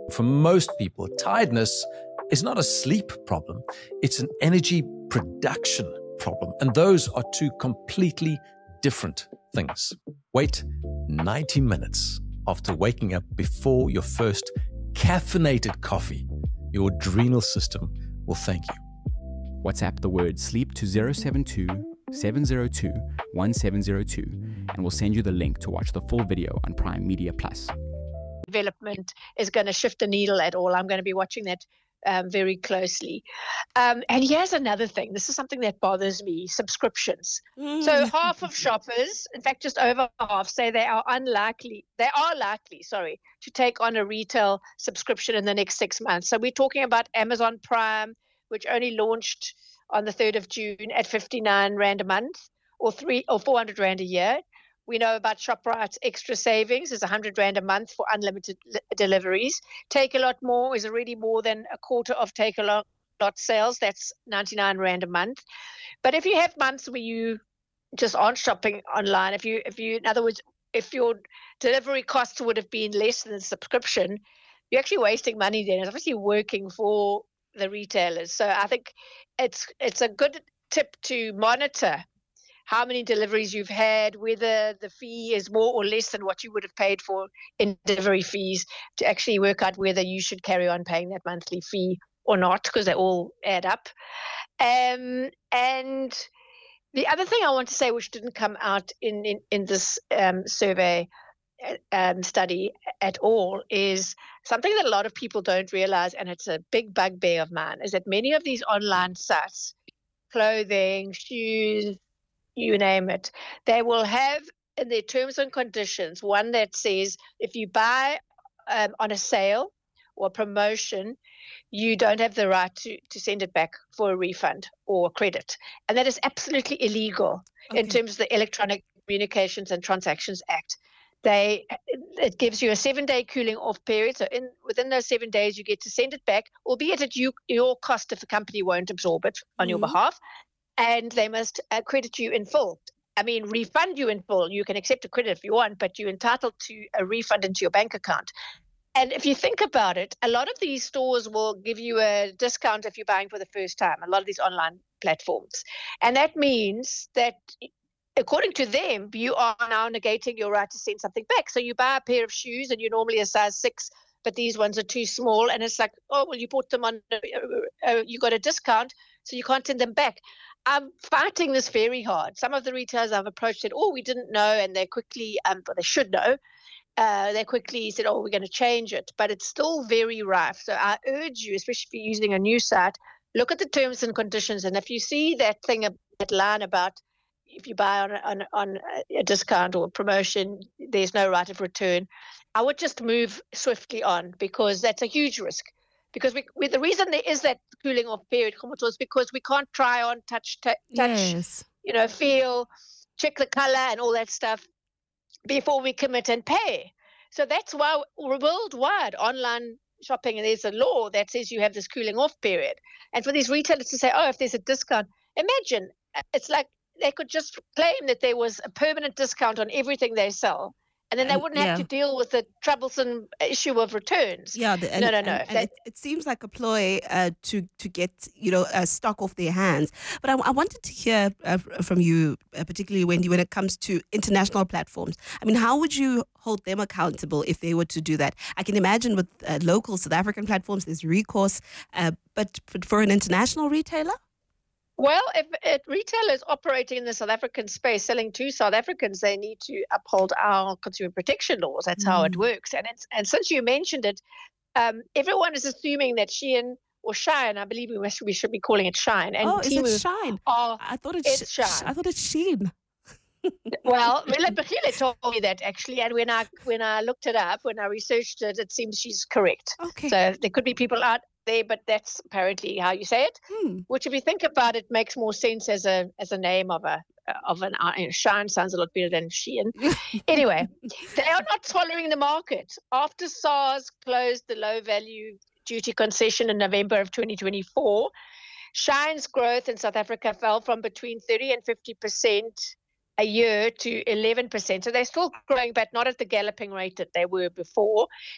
For most people, tiredness is not a sleep problem, it's an energy production problem. And those are two completely different things. Wait 90 minutes after waking up before your first caffeinated coffee. Your adrenal system will thank you. WhatsApp the word sleep to 072 702 1702 and we'll send you the link to watch the full video on Prime Media Plus. Development is going to shift the needle at all. I'm going to be watching that very closely. And here's another thing. This is something that bothers me, subscriptions. So half of shoppers, in fact, just over half, say they are likely, to take on a retail subscription in the next 6 months. So we're talking about Amazon Prime, which only launched on the 3rd of June at 59 Rand a month or 400 Rand a year. We know about ShopRite's extra savings is 100 Rand a month for unlimited deliveries. Take a Lot More is already more than a quarter of Take a Lot sales. That's 99 Rand a month. But if you have months where you just aren't shopping online, if you, in other words, if your delivery costs would have been less than the subscription, you're actually wasting money then. It's obviously working for the retailers. So I think it's a good tip to monitor how many deliveries you've had, whether the fee is more or less than what you would have paid for in delivery fees, to actually work out whether you should carry on paying that monthly fee or not, because they all add up. And the other thing I want to say, which didn't come out in this survey study at all, is something that a lot of people don't realize, and it's a big bugbear of mine, is that many of these online sites, clothing, shoes, you name it, they will have in their terms and conditions one that says if you buy on a sale or promotion, you don't have the right to send it back for a refund or credit. And that is absolutely illegal in terms of the Electronic Communications and Transactions Act. It gives you a 7-day cooling off period. So within those 7 days, you get to send it back, albeit at your cost if the company won't absorb it on your behalf. And they must credit you in full. I mean, refund you in full. You can accept a credit if you want, but you're entitled to a refund into your bank account. And if you think about it, a lot of these stores will give you a discount if you're buying for the first time, a lot of these online platforms. And that means that, according to them, you are now negating your right to send something back. So you buy a pair of shoes and you're normally a size 6, but these ones are too small. And it's like, oh, well, you bought them on, you got a discount, so you can't send them back. I'm fighting this very hard. Some of the retailers I've approached said, oh, we didn't know, and they quickly, but they should know, they quickly said, oh, we're going to change it. But it's still very rife. So I urge you, especially if you're using a new site, look at the terms and conditions. And if you see that line about if you buy on a discount or a promotion, there's no right of return, I would just move swiftly on, because that's a huge risk. Because the reason there is that cooling off period is because we can't try on, touch, yes, feel, check the color and all that stuff before we commit and pay. So that's why worldwide online shopping, and there's a law that says you have this cooling off period. And for these retailers to say, oh, if there's a discount, imagine, it's like they could just claim that there was a permanent discount on everything they sell. And then they wouldn't have to deal with the troublesome issue of returns. Yeah, no. And it seems like a ploy to get stock off their hands. But I wanted to hear from you, particularly Wendy, when it comes to international platforms. I mean, how would you hold them accountable if they were to do that? I can imagine with local South African platforms, there's recourse, but for an international retailer? Well, if a retailer is operating in the South African space, selling to South Africans, they need to uphold our consumer protection laws. That's how it works. And since you mentioned it, everyone is assuming that Shein or Shine, I believe we should be calling it Shine. And is it Shine? I thought it's Shine. I thought it's Shein. Well, Regile told me that actually, and when I looked it up, when I researched it, it seems she's correct. Okay. So there could be people out there, but that's apparently how you say it. Which, if you think about it, makes more sense as a name of an Shine sounds a lot better than Shein. Anyway, they are not swallowing the market. After SARS closed the low value duty concession in November of 2024, Shine's growth in South Africa fell from between 30 and 50% a year to 11%. So they're still growing, but not at the galloping rate that they were before.